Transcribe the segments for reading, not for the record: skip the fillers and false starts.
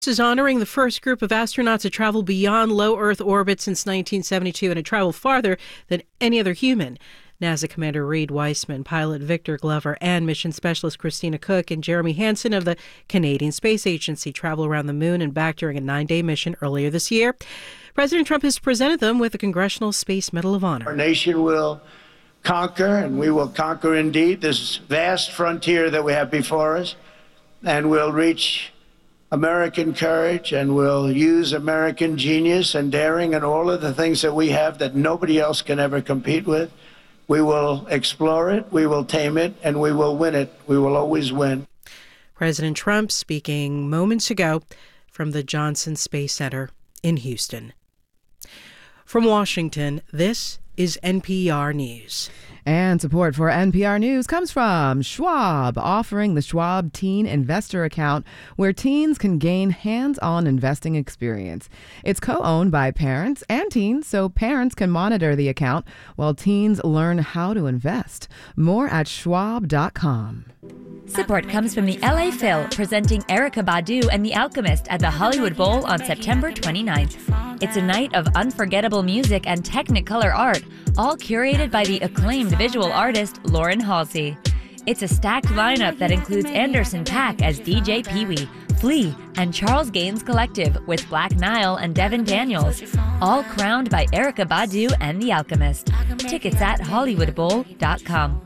Is honoring the first group of astronauts to travel beyond low Earth orbit since 1972 and to travel farther than any other human. NASA Commander Reed Wiseman, pilot Victor Glover, and mission specialist Christina Cook and Jeremy Hansen of the Canadian Space Agency travel around the moon and back during a 9-day mission earlier this year. President Trump has presented them with the Congressional Space Medal of Honor. Our nation will conquer, and we will conquer indeed, this vast frontier that we have before us, and we'll reach American courage, and we'll use American genius and daring and all of the things that we have that nobody else can ever compete with. We will explore it, we will tame it, and we will win it. We will always win. President Trump speaking moments ago from the Johnson Space Center in Houston. From Washington, this is NPR News. And support for NPR News comes from Schwab, offering the Schwab Teen Investor Account, where teens can gain hands-on investing experience. It's co-owned by parents and teens, so parents can monitor the account while teens learn how to invest. More at schwab.com. Support comes from the LA Phil, presenting Erykah Badu and The Alchemist at the Hollywood Bowl on September 29th. It's a night of unforgettable music and Technicolor art, all curated by the acclaimed visual artist Lauren Halsey. It's a stacked lineup that includes Anderson .Paak as DJ Pee-wee, Flea, and Charles Gaines Collective with Black Nile and Devin Daniels, all crowned by Erykah Badu and The Alchemist. Tickets at hollywoodbowl.com.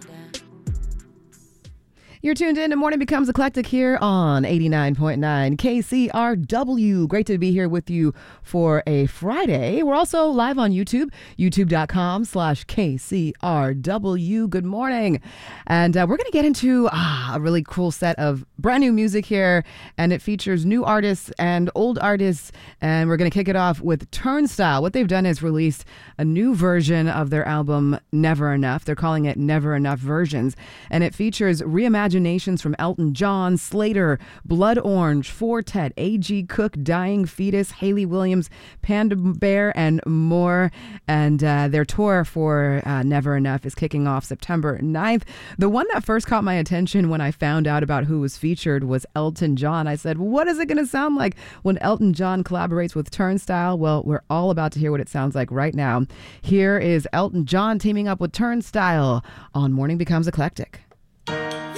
You're tuned in to Morning Becomes Eclectic here on 89.9 KCRW. Great to be here with you for a Friday. We're also live on YouTube, youtube.com/KCRW. Good morning. And we're going to get into a really cool set of brand new music here. And it features new artists and old artists. And we're going to kick it off with Turnstile. What they've done is released a new version of their album, Never Enough. They're calling it Never Enough Versions. And it features reimaginations from Elton John, Slater, Blood Orange, Fortet, A.G. Cook, Dying Fetus, Hayley Williams, Panda Bear, and more. And their tour for Never Enough is kicking off September 9th. The one that first caught my attention when I found out about who was featured was Elton John. I said, what is it going to sound like when Elton John collaborates with Turnstile? Well, we're all about to hear what it sounds like right now. Here is Elton John teaming up with Turnstile on Morning Becomes Eclectic.